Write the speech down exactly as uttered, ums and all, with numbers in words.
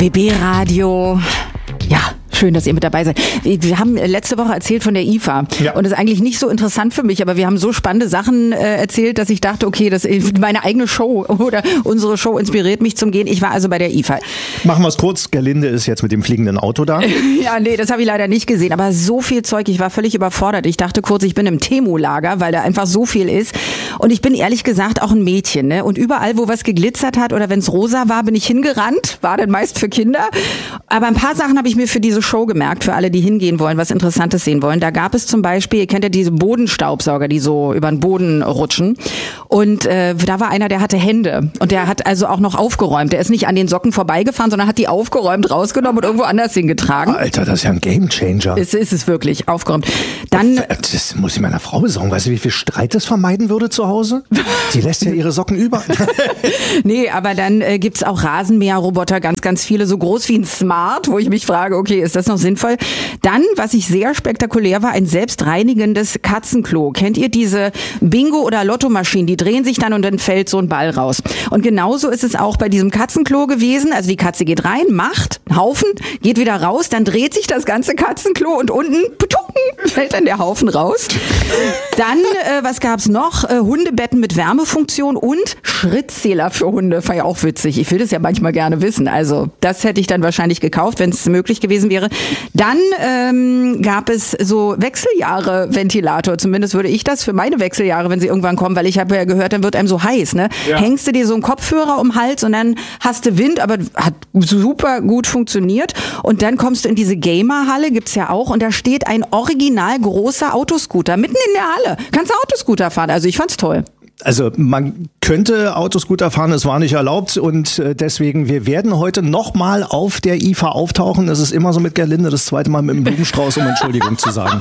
B B Radio. Ja, schön, dass ihr mit dabei seid. Wir haben letzte Woche erzählt von der I F A. Ja. Und das ist eigentlich nicht so interessant für mich, aber wir haben so spannende Sachen äh, erzählt, dass ich dachte, okay, das ist meine eigene Show oder unsere Show inspiriert mich zum Gehen. Ich war also bei der I F A. Machen wir es kurz. Gerlinde ist jetzt mit dem fliegenden Auto da. Ja, nee, das habe ich leider nicht gesehen. Aber so viel Zeug, ich war völlig überfordert. Ich dachte kurz, ich bin im Temu-Lager, weil da einfach so viel ist. Und ich bin ehrlich gesagt auch ein Mädchen. Ne? Und überall, wo was geglitzert hat oder wenn es rosa war, bin ich hingerannt. War dann meist für Kinder. Aber ein paar Sachen habe ich mir für diese Show gemerkt, für alle, die hingehen wollen, was Interessantes sehen wollen. Da gab es zum Beispiel, ihr kennt ja diese Bodenstaubsauger, die so über den Boden rutschen. Und äh, da war einer, der hatte Hände. Und der hat also auch noch aufgeräumt. Der ist nicht an den Socken vorbeigefahren, sondern hat die aufgeräumt, rausgenommen und irgendwo anders hingetragen. Alter, das ist ja ein Gamechanger. Es ist es wirklich, aufgeräumt. Dann, das muss ich meiner Frau besorgen. Weißt du, wie viel Streit das vermeiden würde zu Hause? Die lässt ja ihre Socken über. Nee, aber dann äh, gibt's auch Rasenmäherroboter, ganz, ganz viele, so groß wie ein Smart, wo ich mich frage, okay, ist das noch sinnvoll? Dann, was ich sehr spektakulär war, ein selbstreinigendes Katzenklo. Kennt ihr diese Bingo- oder Lottomaschinen? Die drehen sich dann und dann fällt so ein Ball raus. Und genauso ist es auch bei diesem Katzenklo gewesen. Also die Katze geht rein, macht einen Haufen, geht wieder raus, dann dreht sich das ganze Katzenklo und unten putuken, fällt dann der Haufen raus. Dann, äh, was gab's noch? Äh, Hundebetten mit Wärmefunktion und Schrittzähler für Hunde. War ja auch witzig. Ich will das ja manchmal gerne wissen. Also das hätte ich dann wahrscheinlich gekauft, wenn es möglich gewesen wäre. Dann ähm, gab es so Wechseljahre-Ventilator. Zumindest würde ich das für meine Wechseljahre, wenn sie irgendwann kommen, weil ich habe ja gehört, dann wird einem so heiß. Ne? Ja. Hängst du dir so einen Kopfhörer um den Hals und dann hast du Wind, aber hat super gut funktioniert. Und dann kommst du in diese Gamerhalle, gibt's ja auch, und da steht ein original großer Autoscooter mitten in der Halle. Kannst du Autoscooter fahren? Also ich fand's toll. Also man könnte Autoscooter fahren, es war nicht erlaubt und deswegen, wir werden heute nochmal auf der I F A auftauchen. Das ist immer so mit Gerlinde, das zweite Mal mit dem Blumenstrauß, um Entschuldigung zu sagen.